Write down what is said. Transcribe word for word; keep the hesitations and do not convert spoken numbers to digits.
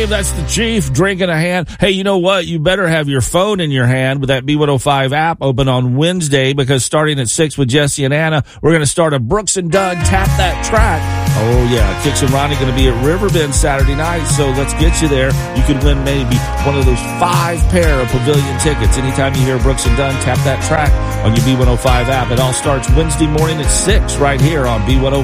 That's the Chief drinking a hand. Hey, you know what? You better have your phone in your hand with that B one oh five app open on Wednesday, because starting at six with Jesse and Anna, we're going to start a Brooks and Dunn Tap That Track. Oh, yeah. Kix and Ronnie going to be at Riverbend Saturday night, so let's get you there. You could win maybe one of those five pair of pavilion tickets anytime you hear Brooks and Dunn Tap That Track on your B one oh five app. It all starts Wednesday morning at six right here on B one oh five.